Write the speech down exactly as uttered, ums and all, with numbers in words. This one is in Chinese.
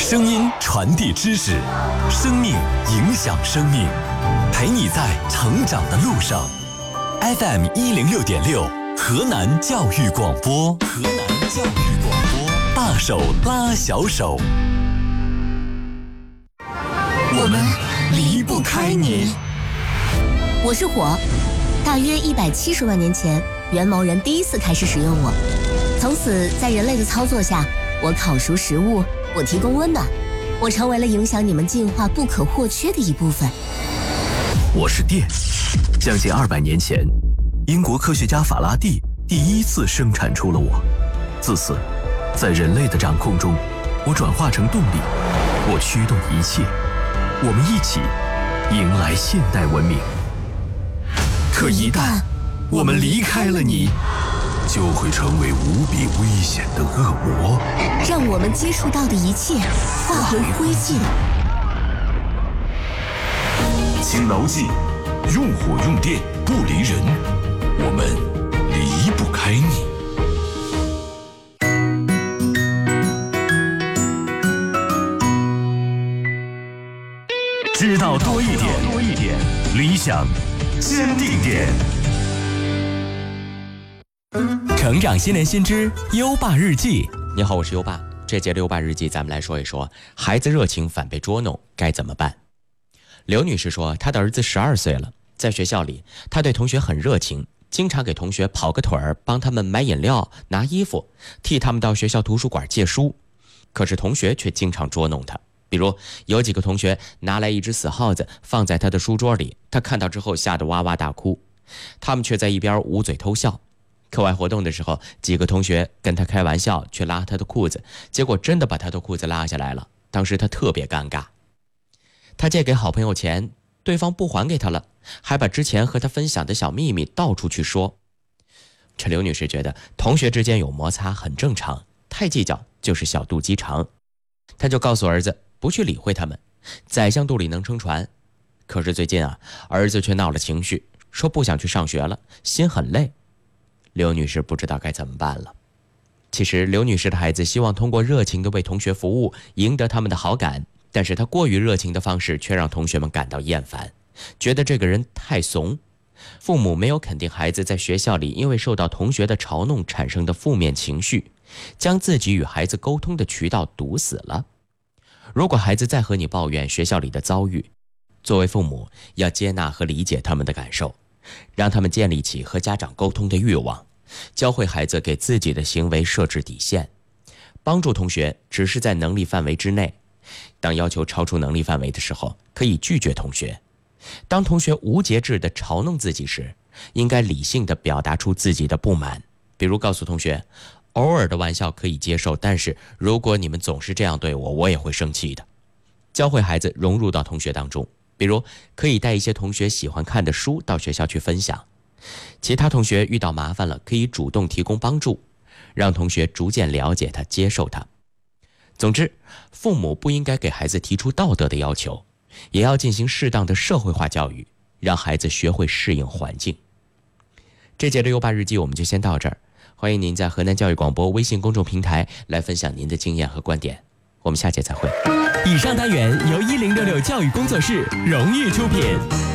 声音传递知识，生命影响生命，陪你在成长的路上。F M 一零六点六，河南教育广播，河南教育广播，大手拉小手，我们离不开你。 我是火，大约一百七十万年前，元谋人第一次开始使用我，从此在人类的操作下，我烤熟食物，我提供温暖，我成为了影响你们进化不可或缺的一部分。 我是电，将近二百年前，英国科学家法拉第第一次生产出了我。自此，在人类的掌控中，我转化成动力，我驱动一切，我们一起迎来现代文明。可一旦我们离开了你，就会成为无比危险的恶魔， 让我们接触到的一切化为灰烬。 请牢记，用火用电不离人，我们离不开你。知道多一点，多一点，理想坚定点。成长新年新知优爸日记。 你好，我是优爸。这节的优爸日记，咱们来说一说孩子热情反被捉弄该怎么办。刘女士说，她的儿子十二岁了，在学校里，他对同学很热情，经常给同学跑个腿儿，帮他们买饮料、拿衣服，替他们到学校图书馆借书。可是同学却经常捉弄他，比如有几个同学拿来一只死耗子放在他的书桌里，他看到之后吓得哇哇大哭，他们却在一边捂嘴偷笑。课外活动的时候，几个同学跟他开玩笑，去拉他的裤子，结果真的把他的裤子拉下来了。当时他特别尴尬。他借给好朋友钱，对方不还给他了，还把之前和他分享的小秘密到处去说。这刘女士觉得同学之间有摩擦很正常，太计较就是小肚鸡肠。她就告诉儿子不去理会他们，宰相肚里能撑船。可是最近啊，儿子却闹了情绪，说不想去上学了，心很累。刘女士不知道该怎么办了。其实刘女士的孩子希望通过热情地为同学服务，赢得他们的好感，但是她过于热情的方式却让同学们感到厌烦，觉得这个人太怂。父母没有肯定孩子在学校里因为受到同学的嘲弄产生的负面情绪，将自己与孩子沟通的渠道堵死了。如果孩子再和你抱怨学校里的遭遇，作为父母要接纳和理解他们的感受，让他们建立起和家长沟通的欲望，教会孩子给自己的行为设置底线，帮助同学只是在能力范围之内。当要求超出能力范围的时候，可以拒绝同学。当同学无节制地嘲弄自己时，应该理性地表达出自己的不满，比如告诉同学，偶尔的玩笑可以接受，但是如果你们总是这样对我，我也会生气的。教会孩子融入到同学当中，比如可以带一些同学喜欢看的书到学校去分享，其他同学遇到麻烦了，可以主动提供帮助，让同学逐渐了解他，接受他。总之，父母不应该给孩子提出道德的要求，也要进行适当的社会化教育，让孩子学会适应环境。这节的优爸日记我们就先到这儿，欢迎您在河南教育广播微信公众平台来分享您的经验和观点，我们下节再会。 以上单元由一零六六教育工作室荣誉出品。